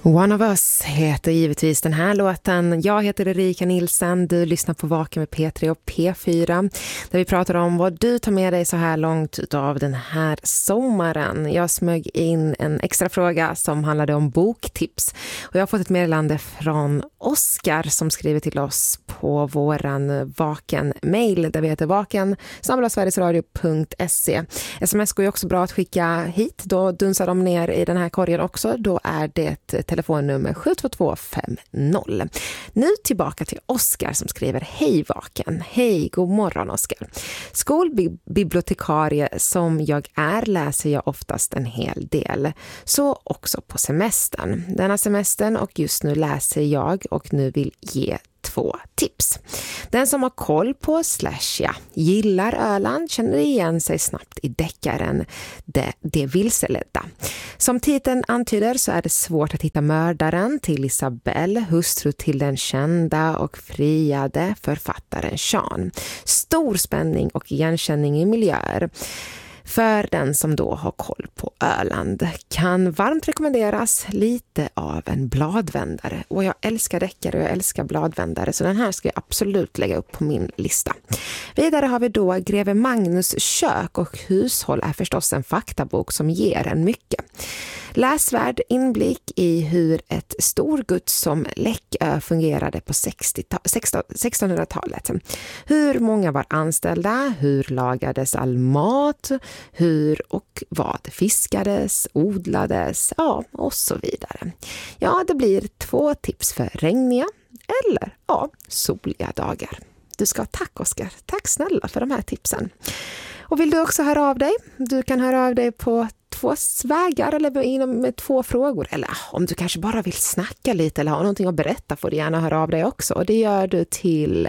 One of Us heter givetvis den här låten. Jag heter Erika Nilsen, du lyssnar på Vaken med P3 och P4 där vi pratar om vad du tar med dig så här långt av den här sommaren. Jag smög in en extra fråga som handlade om boktips och jag har fått ett meddelande från Oskar som skriver till oss på våran Vaken-mail där vi heter vaken@sverigesradio.se. Sms går ju också bra att skicka hit, då dunsar de ner i den här korgen också. Då är det telefonnummer 72250. Nu tillbaka till Oskar som skriver: Hej Vaken, hej, god morgon Oskar. Skolbibliotekarie som jag är läser jag oftast en hel del. Så också på semestern. Denna semestern och just nu läser jag och nu vill ge 2 tips. Den som har koll på gillar Öland känner igen sig snabbt i deckaren Det vilseledda. Som titeln antyder så är det svårt att hitta mördaren till Isabelle, hustru till den kända och friade författaren Sean. Stor spänning och igenkänning i miljöer. För den som då har koll på Öland kan varmt rekommenderas lite av en bladvändare. Och jag älskar deckare och jag älskar bladvändare, så den här ska jag absolut lägga upp på min lista. Vidare har vi då Greve Magnus kök och hushåll är förstås en faktabok som ger en mycket. Läsvärd inblick i hur ett storgods som Läckö fungerade på 1600-talet. Hur många var anställda, hur lagades all mat, hur och vad fiskades, odlades, ja, och så vidare. Ja, det blir 2 tips för regniga eller soliga dagar. Du ska ha tack Oskar. Tack snälla för de här tipsen. Och vill du också höra av dig? Du kan höra av dig på 2 vägar eller med 2 frågor. Eller om du kanske bara vill snacka lite eller ha någonting att berätta får du gärna höra av dig också. Och det gör du till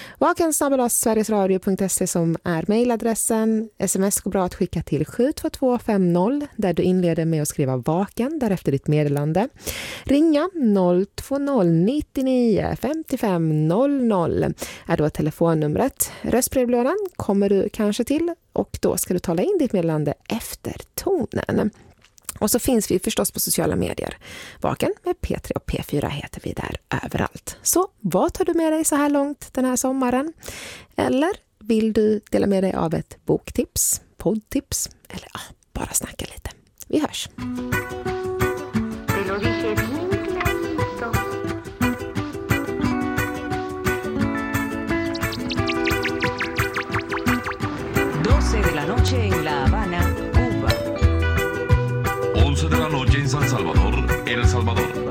vaken@sverigesradio.se som är mejladressen. SMS går bra att skicka till 72250 där du inleder med att skriva vaken, därefter ditt meddelande. Ringa 020 99 55 00 är då telefonnumret. Röstbrevlådan kommer du kanske till och då ska du tala in ditt meddelande efter tonen. Och så finns vi förstås på sociala medier. Vaken med P3 och P4 heter vi där överallt. Så vad tar du med dig så här långt den här sommaren? Eller vill du dela med dig av ett boktips, poddtips eller bara snacka lite? Vi hörs! De la noche en La Habana, Cuba. 11 de la noche en San Salvador, El Salvador.